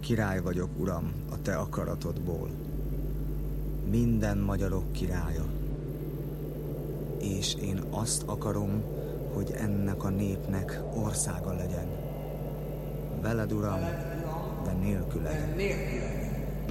Király vagyok, Uram, a te akaratodból. Minden magyarok királya. És én azt akarom, hogy ennek a népnek országa legyen. Veled, Uram, de nélküled.